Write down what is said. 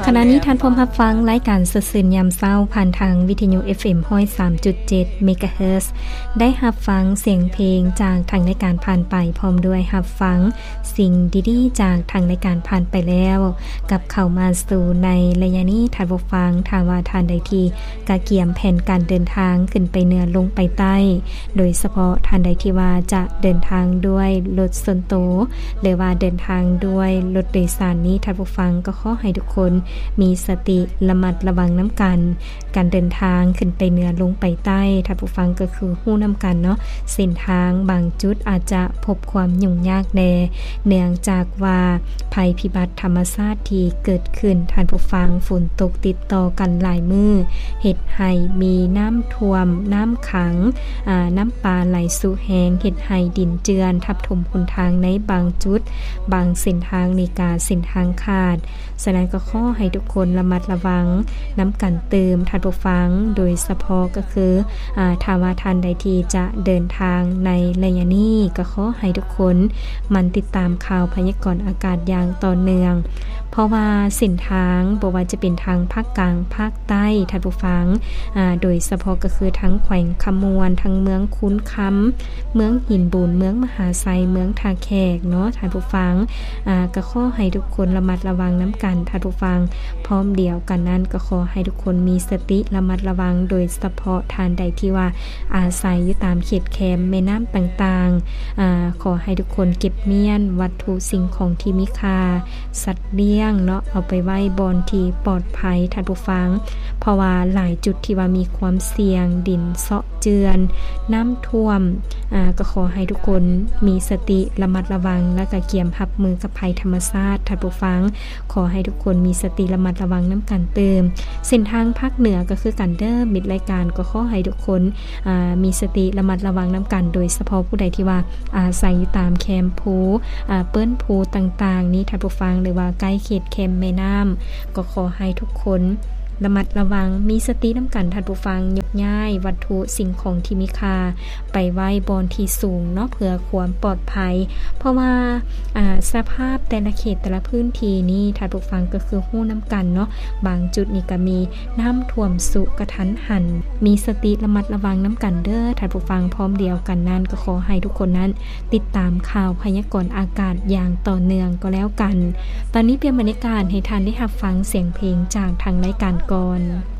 ขณะนี้ท่านพร้อมรับฟังรายการสดชื่นยามเช้าผ่านทางวิทยุ FM 103.7 เมกะเฮิรตซ์ได้รับฟังเสียงเพลงจากทางรายการผ่านไปพร้อมด้วยรับฟังสิ่งดีๆจากทางรายการผ่านไปแล้วกับเข้ามาสู่ในระยะนี้ท่านผู้ฟังถ้าว่าท่านใดที่กะเกียมแผนการเดินทางขึ้นไปเหนือลงไปใต้โดยเฉพาะท่านใดที่ว่าจะเดินทางด้วยรถส่วนตัวหรือว่าเดินทางด้วยรถโดยสารนี้ท่านผู้ฟังก็ขอให้ทุกคนมีสติระมัดระวังน้ำกันการเดินทางขึ้นไปเหนือลงไปใต้ท่านผู้ฟังก็คือฮู้น้ำกันเนาะเส้นทางบางจุดอาจจะพบความยุ่งยากแน่เนื่องจากว่าภัยพิบัติธรรมชาติที่เกิดขึ้นท่านผู้ฟังฝนตกติดต่อกันหลายมื้อเฮ็ดให้มีน้ำท่วมน้ำขังน้ำป่าไหลสู่แห้งเฮ็ดให้ดินเจือนทับถมหนทางในบางจุดบางเส้นทางในการเส้นทางขาดฉะนั้นก็ขอให้ทุกคนระมัดระวังน้ำกันเติมท่านผู้ฟังโดยเฉพาะก็คือถ้าว่าท่านใดที่จะเดินทางในระยะนี้ก็ขอให้ทุกคนมันติดตามข่าวพยากรณ์อากาศอย่างต่อเนื่องเพราะว่าเส้นทางบ่ว่าจะเป็นทางภาคกลางภาคใต้ท่านผู้ฟังโดยเฉพาะก็คือทั้งแขวงขมวนทั้งเมืองคุ้นค้ำเมืองหินบูนเมืองมหาไซเมืองท่าแขกเนาะท่านผู้ฟังก็ขอให้ทุกคนระมัดระวังน้ำกันท่านผู้ฟังพร้อมเดียวกันนั้นก็ขอให้ทุกคนมีสติระมัดระวังโดยเฉพาะท่านใดที่ว่าอาศัยอยู่ตามเขตแคมแม่น้ำต่างๆขอให้ทุกคนเก็บเมียนวัตถุสิ่งของที่มีค่าสัตว์เลี้ยงเนาะเอาไปไว้บอนที่ปลอดภัยท่านผู้ฟังเพราะว่าหลายจุดที่ว่ามีความเสี่ยงดินเซาะเจือนน้ำท่วมก็ขอให้ทุกคนมีสติระมัดระวังและก็เกียมรับมือกับภัยธรรมชาติท่านผู้ฟังขอให้ทุกคนมีสติระมัดระวังน้ำกันเติมเส้นทางภาคเหนือก็คือกันเด้อมิดรายการก็ขอให้ทุกคนมีสติระมัดระวังน้ำกันโดยเฉพาะผู้ใดที่ว่าอาศัยอยู่ตามแคมป์ภูเปิ้นภูต่างๆนี้ท่านผู้ฟังหรือว่าใกล้เขตแคมป์แม่น้ำก็ขอให้ทุกคนระมัดระวังมีสติน้ำกันท่านผู้ฟังยกย้ายวัตถุสิ่งของที่มีค่าไปไว้บนที่สูงเนาะเพื่อความปลอดภัยเพราะว่าสภาพแต่ละเขตแต่ละพื้นที่นี่ท่านผู้ฟังก็คือฮู้น้ำกันเนาะบางจุดนี่ก็มีน้ำท่วมสุกระทันหันมีสติระมัดระวังน้ำกันเด้อท่านผู้ฟังพร้อมเดียวกันนั้นก็ขอให้ทุกคนนั้นติดตามข่าวพยากรณ์อากาศอย่างต่อเนื่องก็แล้วกันตอนนี้เปลี่ยนบรรยากาศให้ท่านได้รับฟังเสียงเพลงจากทางรายการก่อน